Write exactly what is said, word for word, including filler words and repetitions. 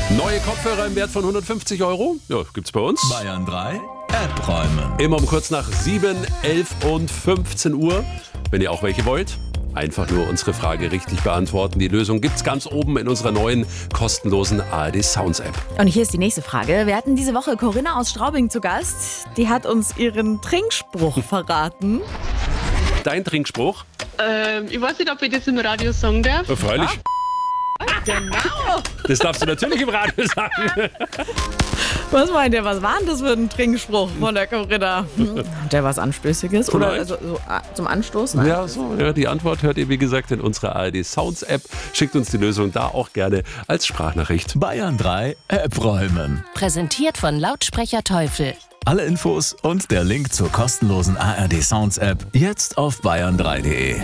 Neue Kopfhörer im Wert von hundertfünfzig Euro. Ja, gibt's bei uns. Bayern drei App räumen. Immer um kurz nach sieben, elf und fünfzehn Uhr. Wenn ihr auch welche wollt, einfach nur unsere Frage richtig beantworten. Die Lösung gibt's ganz oben in unserer neuen kostenlosen A R D Sounds App. Und hier ist die nächste Frage. Wir hatten diese Woche Corinna aus Straubing zu Gast. Die hat uns ihren Trinkspruch verraten. Dein Trinkspruch? Ähm, ich weiß nicht, ob ich das im Radio sagen darf. Ja, freilich. Genau. Das darfst du natürlich im Radio sagen. Was meint ihr, was war denn das für ein Trinkspruch von der Corinna? Hat der was Anstößiges? Oder also, so, ah, zum Anstoßen? Ja, so, ja, die Antwort hört ihr wie gesagt in unserer A R D Sounds App. Schickt uns die Lösung da auch gerne als Sprachnachricht. Bayern drei App räumen. Präsentiert von Lautsprecher Teufel. Alle Infos und der Link zur kostenlosen A R D Sounds App jetzt auf bayern drei punkt de.